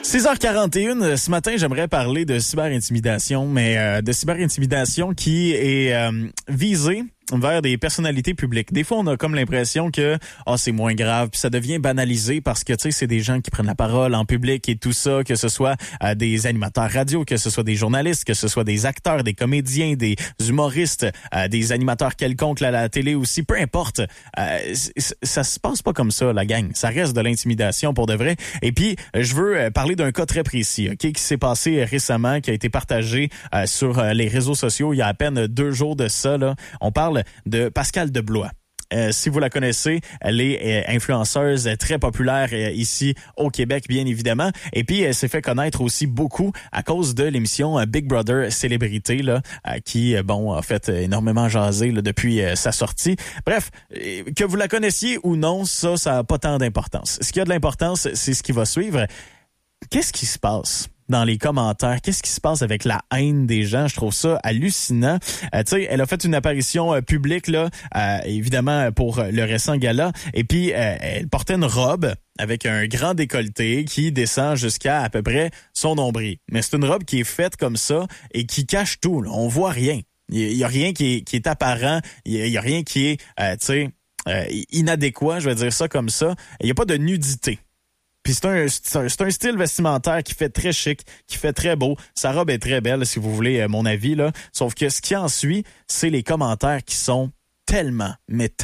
6h41, ce matin, j'aimerais parler de cyberintimidation, mais de cyberintimidation qui est visée vers des personnalités publiques. Des fois, on a comme l'impression que c'est moins grave, puis ça devient banalisé parce que tu sais, c'est des gens qui prennent la parole en public et tout ça, que ce soit des animateurs radio, que ce soit des journalistes, que ce soit des acteurs, des comédiens, des humoristes, des animateurs quelconques à la télé aussi, peu importe. Ça se passe pas comme ça, la gang. Ça reste de l'intimidation pour de vrai. Et puis, je veux parler d'un cas très précis, ok, qui s'est passé récemment, qui a été partagé sur les réseaux sociaux il y a à peine 2 jours de ça, là. On parle de Pascal Deblois. Si vous la connaissez, elle est influenceuse très populaire ici au Québec, bien évidemment. Et puis, elle s'est fait connaître aussi beaucoup à cause de l'émission Big Brother Célébrité, là, qui, a fait énormément jaser là, depuis sa sortie. Bref, que vous la connaissiez ou non, ça n'a pas tant d'importance. Ce qui a de l'importance, c'est ce qui va suivre. Qu'est-ce qui se passe dans les commentaires? Qu'est-ce qui se passe avec la haine des gens? Je trouve ça hallucinant. Tu sais, elle a fait une apparition publique, là, évidemment, pour le récent gala. Et puis, elle portait une robe avec un grand décolleté qui descend jusqu'à peu près son nombril. Mais c'est une robe qui est faite comme ça et qui cache tout, là. On voit rien. Il y a rien qui est apparent. Il y a rien qui est, inadéquat, je vais dire ça comme ça. Il n'y a pas de nudité. Puis c'est un style vestimentaire qui fait très chic, qui fait très beau. Sa robe est très belle, si vous voulez mon avis, là. Sauf que ce qui en suit, c'est les commentaires qui sont tellement,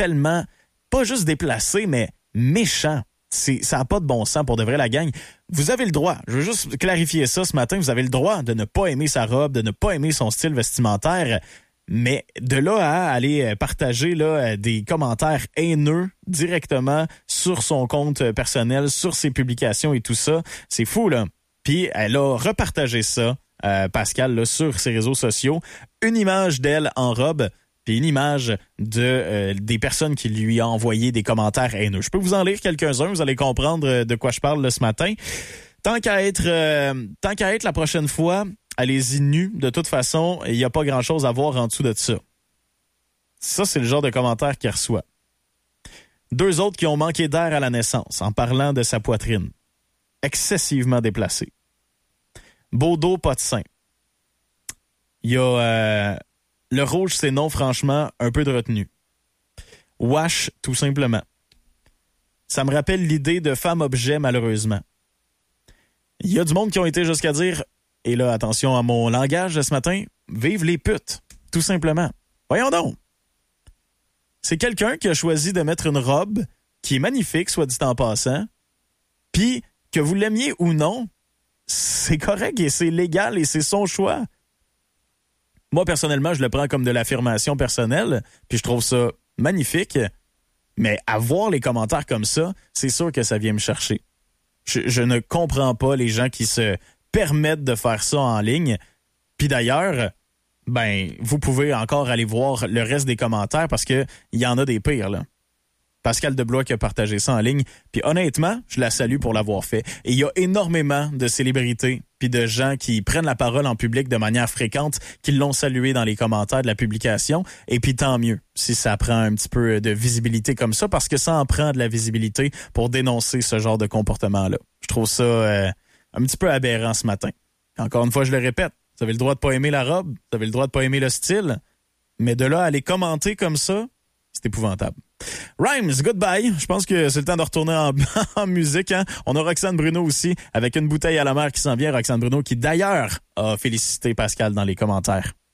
pas juste déplacés, mais méchants. Ça n'a pas de bon sens pour de vrai, la gang. Vous avez le droit, je veux juste clarifier ça ce matin, vous avez le droit de ne pas aimer sa robe, de ne pas aimer son style vestimentaire. Mais de là à aller partager là des commentaires haineux directement sur son compte personnel, sur ses publications et tout ça, c'est fou, là. Puis elle a repartagé ça, Pascal, là, sur ses réseaux sociaux, une image d'elle en robe, puis une image de des personnes qui lui ont envoyé des commentaires haineux. Je peux vous en lire quelques-uns, vous allez comprendre de quoi je parle là, ce matin. Tant qu'à être la prochaine fois, allez-y nus. De toute façon, il n'y a pas grand-chose à voir en dessous de ça. Ça, c'est le genre de commentaire qu'il reçoit. 2 autres qui ont manqué d'air à la naissance en parlant de sa poitrine. Excessivement déplacée. Beau dos, pas de sein. Il y a le rouge, c'est non, franchement, un peu de retenue. Wash, tout simplement. Ça me rappelle l'idée de femme-objet, malheureusement. Il y a du monde qui ont été jusqu'à dire, et là, attention à mon langage de ce matin, vive les putes, tout simplement. Voyons donc. C'est quelqu'un qui a choisi de mettre une robe qui est magnifique, soit dit en passant, puis que vous l'aimiez ou non, c'est correct et c'est légal et c'est son choix. Moi, personnellement, je le prends comme de l'affirmation personnelle, puis je trouve ça magnifique, mais à voir les commentaires comme ça, c'est sûr que ça vient me chercher. Je ne comprends pas les gens qui se permettent de faire ça en ligne. Puis d'ailleurs, vous pouvez encore aller voir le reste des commentaires parce que il y en a des pires, là. Pascal Deblois qui a partagé ça en ligne. Puis honnêtement, je la salue pour l'avoir fait. Et il y a énormément de célébrités puis de gens qui prennent la parole en public de manière fréquente, qui l'ont salué dans les commentaires de la publication. Et puis tant mieux si ça prend un petit peu de visibilité comme ça, parce que ça en prend de la visibilité pour dénoncer ce genre de comportement-là. Je trouve ça un petit peu aberrant ce matin. Encore une fois, je le répète, vous avez le droit de pas aimer la robe, vous avez le droit de pas aimer le style, mais de là à les commenter comme ça, c'est épouvantable. Rhymes, goodbye. Je pense que c'est le temps de retourner en musique. Hein? On a Roxane Bruno aussi, avec une bouteille à la mer qui s'en vient. Roxane Bruno qui d'ailleurs a félicité Pascal dans les commentaires.